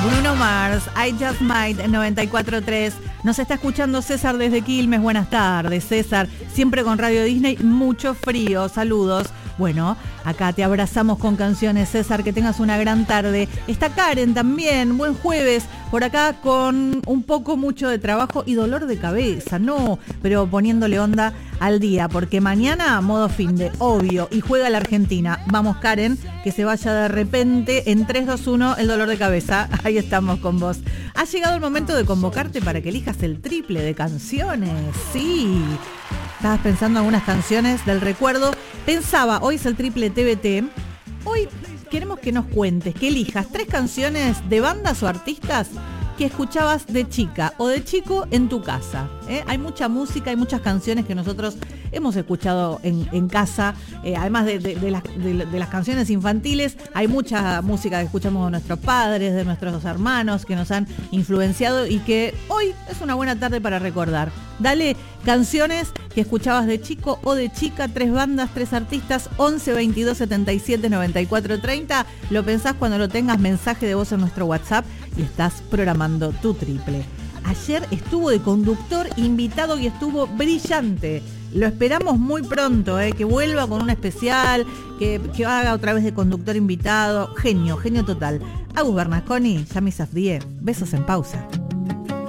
Bruno Mars, I Just Might en 94.3. Nos está escuchando César desde Quilmes. Buenas tardes, César. Siempre con Radio Disney, mucho frío. Saludos. Bueno, acá te abrazamos con canciones, César, que tengas una gran tarde. Está Karen también, buen jueves, por acá con un poco mucho de trabajo y dolor de cabeza, no, pero poniéndole onda al día, porque mañana modo finde, obvio, y juega la Argentina. Vamos, Karen, que se vaya de repente en 3, 2, 1 el dolor de cabeza. Ahí estamos con vos. Ha llegado el momento de convocarte para que elijas el triple de canciones, sí. Estabas pensando en algunas canciones del recuerdo. Pensaba, hoy es el triple TBT. Hoy queremos que nos cuentes, que elijas 3 canciones de bandas o artistas que escuchabas de chica o de chico en tu casa. Hay mucha música, hay muchas canciones que nosotros hemos escuchado en casa. Además de las canciones infantiles, hay mucha música que escuchamos de nuestros padres, de nuestros hermanos, que nos han influenciado y que hoy es una buena tarde para recordar. Dale canciones que escuchabas de chico o de chica, 3 bandas, 3 artistas, 11 22 77 94 30. Lo pensás cuando lo tengas, mensaje de voz en nuestro WhatsApp y estás programando tu triple. Ayer estuvo de conductor invitado y estuvo brillante. Lo esperamos muy pronto, que vuelva con un especial, que haga otra vez de conductor invitado. Genio total. Agus Bernasconi, Yami Safdie. Besos en pausa.